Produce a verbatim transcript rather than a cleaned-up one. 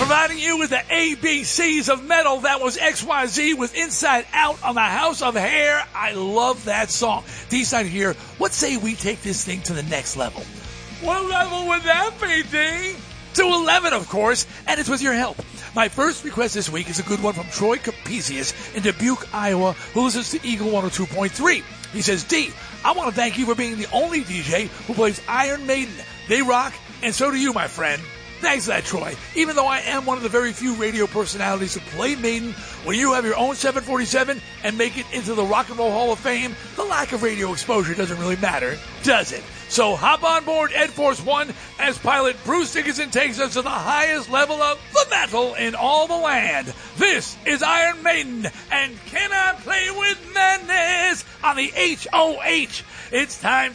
Providing you with the A B Cs of metal. That was X Y Z with Inside Out on the House of Hair. I love that song. D-side here, what say we take this thing to the next level? What level would that be, D? To eleven, of course, and it's with your help. My first request this week is a good one from Troy Capesius in Dubuque, Iowa, who listens to Eagle one oh two point three. He says, D, I want to thank you for being the only D J who plays Iron Maiden. They rock, and so do you, my friend. Thanks for that, Troy. Even though I am one of the very few radio personalities to play Maiden, when you have your own seven forty-seven and make it into the Rock and Roll Hall of Fame, the lack of radio exposure doesn't really matter, does it? So hop on board Ed Force One as pilot Bruce Dickinson takes us to the highest level of the metal in all the land. This is Iron Maiden and Can I Play With Madness on the H O H. It's time